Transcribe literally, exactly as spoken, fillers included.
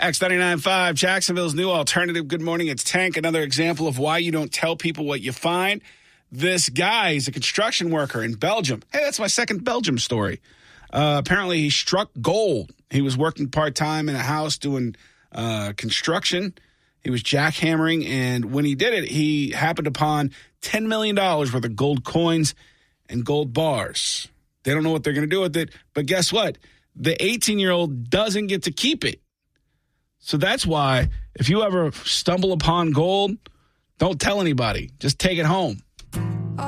Wax ninety-nine point five, Jacksonville's new alternative. Good morning. It's Tank. Another example of why you don't tell people what you find. This guy is a construction worker in Belgium. Hey, that's my second Belgium story. Uh, apparently, he struck gold. He was working part-time in a house doing uh, construction. He was jackhammering, and when he did it, he happened upon ten million dollars worth of gold coins and gold bars. They don't know what they're going to do with it, but guess what? The eighteen-year-old doesn't get to keep it. So that's why if you ever stumble upon gold, don't tell anybody. Just take it home.